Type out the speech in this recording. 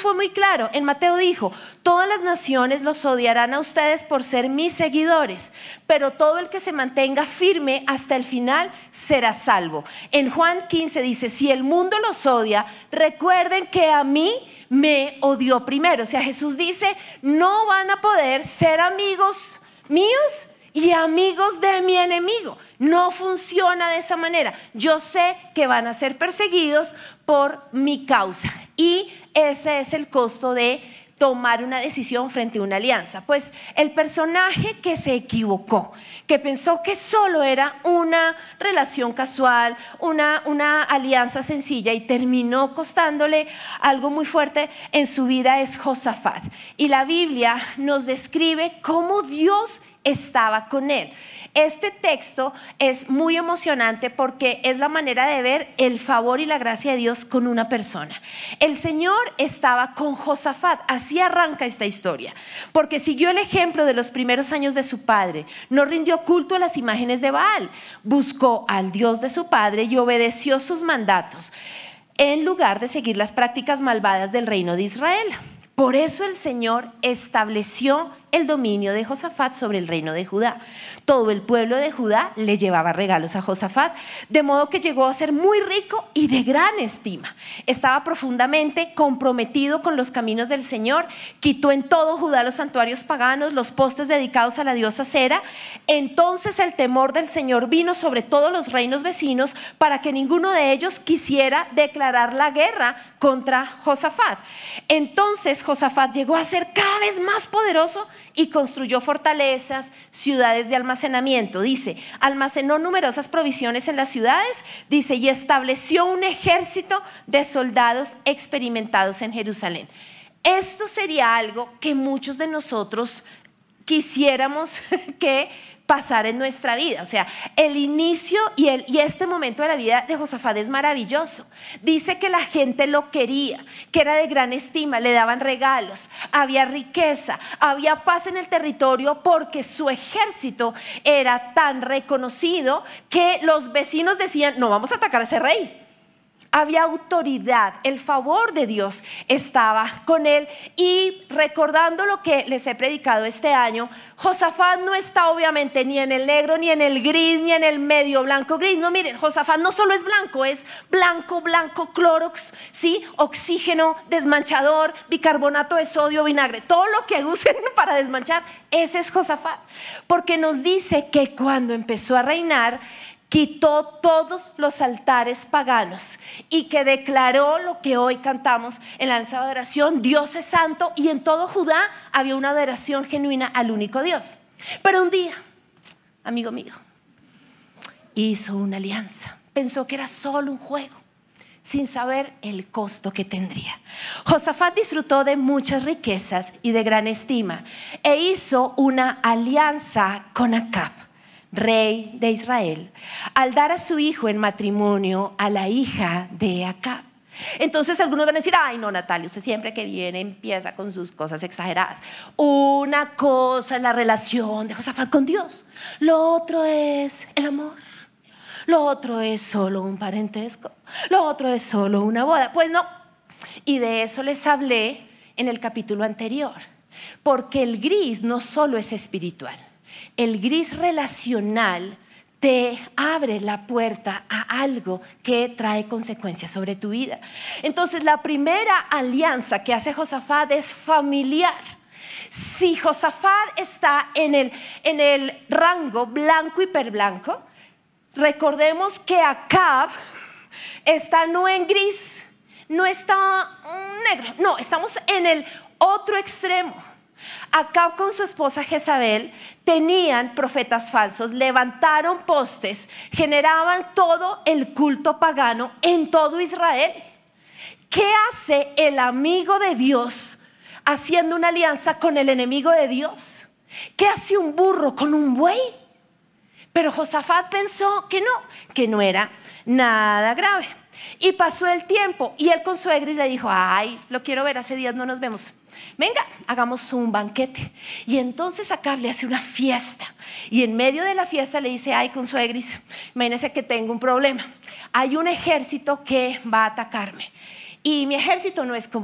fue muy claro. En Mateo dijo: todas las naciones los odiarán a ustedes por ser mis seguidores, pero todo el que se mantenga firme hasta el final será salvo. En Juan 15 dice: si el mundo los odia, recuerden que a mí me odió primero. O sea, Jesús dice: no van a poder ser amigos míos y amigos de mi enemigo. No funciona de esa manera. Yo sé que van a ser perseguidos por mi causa, y ese es el costo de tomar una decisión frente a una alianza. Pues el personaje que se equivocó, que pensó que solo era una relación casual, una alianza sencilla, y terminó costándole algo muy fuerte en su vida, es Josafat. Y la Biblia nos describe cómo Dios estaba con él. Este texto es muy emocionante porque es la manera de ver el favor y la gracia de Dios con una persona. El Señor estaba con Josafat. Así arranca esta historia, porque siguió el ejemplo de los primeros años de su padre. No rindió culto a las imágenes de Baal, buscó al Dios de su padre y obedeció sus mandatos, en lugar de seguir las prácticas malvadas del reino de Israel. Por eso el Señor estableció el dominio de Josafat sobre el reino de Judá. Todo el pueblo de Judá le llevaba regalos a Josafat, de modo que llegó a ser muy rico y de gran estima. Estaba profundamente comprometido con los caminos del Señor. Quitó en todo Judá los santuarios paganos, los postes dedicados a la diosa Cera. Entonces el temor del Señor vino sobre todos los reinos vecinos, para que ninguno de ellos quisiera declarar la guerra contra Josafat. Entonces Josafat llegó a ser cada vez más poderoso y construyó fortalezas, ciudades de almacenamiento. Dice, almacenó numerosas provisiones en las ciudades, dice, y estableció un ejército de soldados experimentados en Jerusalén. Esto sería algo que muchos de nosotros quisiéramos que pasar en nuestra vida. O sea, el inicio y este momento de la vida de Josafat es maravilloso. Dice que la gente lo quería, que era de gran estima, le daban regalos, había riqueza, había paz en el territorio, porque su ejército era tan reconocido que los vecinos decían: no vamos a atacar a ese rey. Había autoridad, el favor de Dios estaba con él. Y recordando lo que les he predicado este año, Josafat no está obviamente ni en el negro, ni en el gris, ni en el medio blanco gris. No, miren, Josafat no solo es blanco, clorox, ¿sí? Oxígeno, desmanchador, bicarbonato de sodio, vinagre, todo lo que usen para desmanchar, ese es Josafat. Porque nos dice que cuando empezó a reinar, quitó todos los altares paganos y que declaró lo que hoy cantamos en la alabanza de adoración: Dios es santo, y en todo Judá había una adoración genuina al único Dios. Pero un día, amigo mío, hizo una alianza. Pensó que era solo un juego, sin saber el costo que tendría. Josafat disfrutó de muchas riquezas y de gran estima, e hizo una alianza con Acab, rey de Israel, al dar a su hijo en matrimonio a la hija de Acab. Entonces algunos van a decir: ay no, Natalia, usted siempre que viene empieza con sus cosas exageradas. Una cosa es la relación de Josafat con Dios, lo otro es el amor, lo otro es solo un parentesco, lo otro es solo una boda. Pues no, y de eso les hablé en el capítulo anterior, porque el gris no solo es espiritual. El gris relacional te abre la puerta a algo que trae consecuencias sobre tu vida. Entonces, la primera alianza que hace Josafat es familiar. Si Josafat está en el rango blanco hiperblanco, recordemos que Acab está no en gris, no está negro, no, estamos en el otro extremo. Acab con su esposa Jezabel tenían profetas falsos, levantaron postes, generaban todo el culto pagano en todo Israel. ¿Qué hace el amigo de Dios haciendo una alianza con el enemigo de Dios? ¿Qué hace un burro con un buey? Pero Josafat pensó que no era nada grave. Y pasó el tiempo y él con su egris le dijo: ay, lo quiero ver, hace días no nos vemos. Venga, hagamos un banquete. Y entonces Acab le hace una fiesta, y en medio de la fiesta le dice: ay, consuegris, imagínese que tengo un problema. Hay un ejército que va a atacarme, y mi ejército no es como